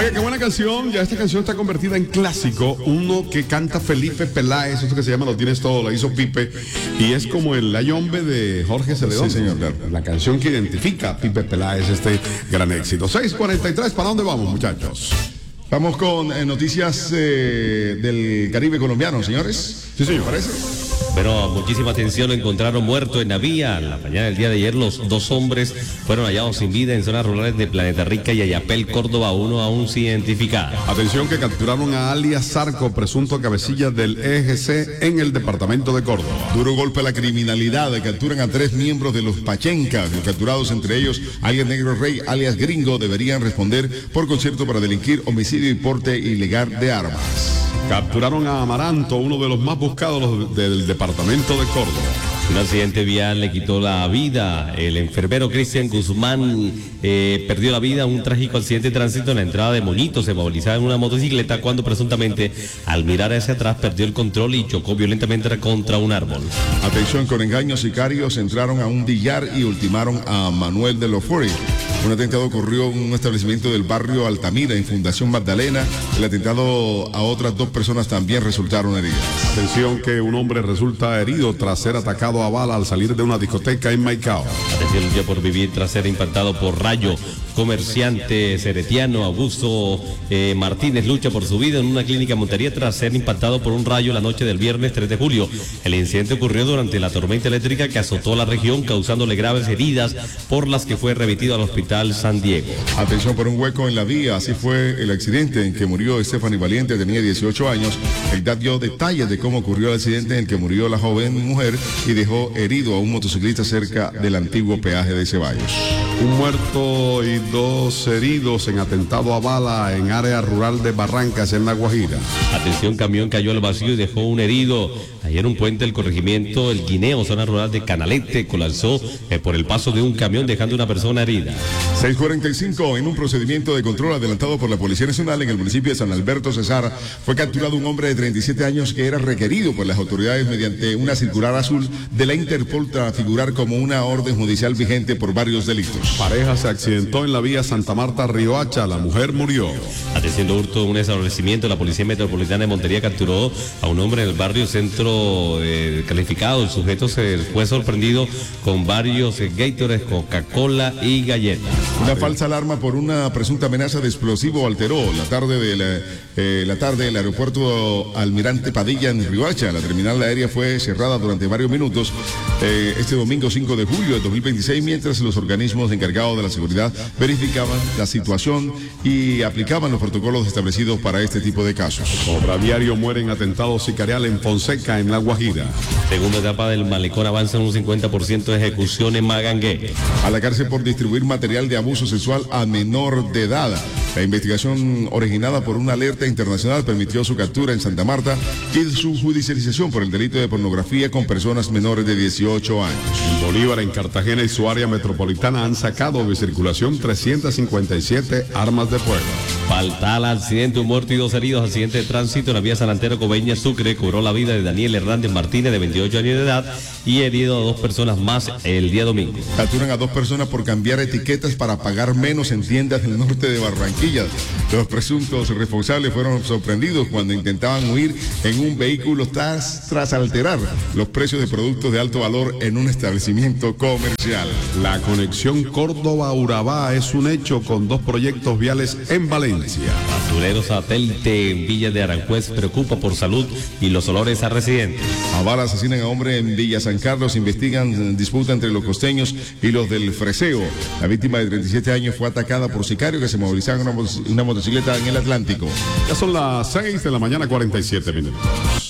Oye, qué buena canción. Ya esta canción está convertida en clásico. Uno que canta Felipe Peláez, eso que se llama Lo Tienes Todo, la hizo Pipe. Y es como el Ayombe de Jorge Celedón. Sí, señor. La canción que identifica a Pipe Peláez, este gran éxito. 6:43, ¿para dónde vamos, muchachos? Vamos con noticias del Caribe colombiano, señores. Sí, señor. ¿Parece? Pero muchísima atención, lo encontraron muerto en la vía. La mañana del día de ayer, los dos hombres fueron hallados sin vida en zonas rurales de Planeta Rica y Ayapel, Córdoba, uno aún sin identificar. Atención que capturaron a alias Zarco, presunto cabecilla del EGC en el departamento de Córdoba. Duro golpe a la criminalidad. Capturan a 3 miembros de los Pachenca. Los capturados, entre ellos, alias Negro Rey, alias Gringo, deberían responder por concierto para delinquir homicidio y porte ilegal de armas. Capturaron a Amaranto, uno de los más buscados del departamento de Córdoba. Un accidente vial le quitó la vida. El enfermero Cristian Guzmán perdió la vida en un trágico accidente de tránsito en la entrada de Moñito. Se movilizaba en una motocicleta cuando presuntamente, al mirar hacia atrás, perdió el control y chocó violentamente contra un árbol. Atención, con engaños, sicarios entraron a un billar y ultimaron a Manuel de Lofori. Un atentado ocurrió en un establecimiento del barrio Altamira, en Fundación Magdalena. El atentado a otras 2 personas también resultaron heridas. Atención que un hombre resulta herido tras ser atacado a bala al salir de una discoteca en Maicao. Atención, lucha por vivir tras ser impactado por rayo. Comerciante seretiano Augusto Martínez lucha por su vida en una clínica en Montería tras ser impactado por un rayo la noche del viernes 3 de julio. El incidente ocurrió durante la tormenta eléctrica que azotó la región, causándole graves heridas, por las que fue remitido al hospital San Diego. Atención por un hueco en la vía. Así fue el accidente en que murió Stephanie Valiente, tenía 18 años. El DAT dio detalles de cómo ocurrió el accidente en el que murió la joven mujer y dejó herido a un motociclista cerca del antiguo peaje de Ceballos. Un muerto y 2 heridos en atentado a bala en área rural de Barrancas, en La Guajira. Atención, camión cayó al vacío y dejó un herido. Ayer un puente del corregimiento El Guineo, zona rural de Canalete, colapsó por el paso de un camión, dejando una persona herida. 6:45, en un procedimiento de control adelantado por la Policía Nacional en el municipio de San Alberto Cesar, fue capturado un hombre de 37 años que era requerido por las autoridades mediante una circular azul de la Interpol para figurar como una orden judicial vigente por varios delitos. Pareja se accidentó en la vía Santa Marta Riohacha, la mujer murió. Atención de hurto, un establecimiento, la Policía Metropolitana de Montería capturó a un hombre en el barrio Centro calificado. El sujeto se fue sorprendido con varios Gatorades, Coca-Cola y galletas. Una falsa alarma por una presunta amenaza de explosivo alteró la tarde del aeropuerto Almirante Padilla en Riohacha. La terminal aérea fue cerrada durante varios minutos este domingo 5 de julio de 2026, mientras los organismos encargados de la seguridad verificaban la situación y aplicaban los protocolos establecidos para este tipo de casos. Obraviario muere en atentado sicarial en Fonseca, en La Guajira. Segunda etapa del malecón avanza en un 50% de ejecución en Magangué. A la cárcel por distribuir material de abuso sexual a menor de edad. La investigación originada por una alerta internacional permitió su captura en Santa Marta y su judicialización por el delito de pornografía con personas menores de 18 años. En Bolívar, en Cartagena y su área metropolitana han sacado de circulación 357 armas de fuego. Fatal accidente, un muerto y 2 heridos. Accidente de tránsito en la vía San Antero Coveñas Sucre cobró la vida de Daniel Hernández Martínez, de 28 años de edad, y herido a 2 personas más el día domingo. Capturan a 2 personas por cambiar etiquetas para pagar menos en tiendas del norte de Barranquilla. Los responsables fueron sorprendidos cuando intentaban huir en un vehículo tras alterar los precios de productos de alto valor en un establecimiento comercial. La conexión Córdoba-Urabá es un hecho con 2 proyectos viales en Valencia. Basurero satélite en Villa de Aranjuez preocupa por salud y los olores a residentes. A bala asesinan a hombre en Villa San Carlos. Investigan disputa entre los costeños y los del Freseo. La víctima de 37 años fue atacada por sicarios que se movilizaban en una motocicleta en el Atlántico. Ya son las 6 de la mañana, 47 minutos.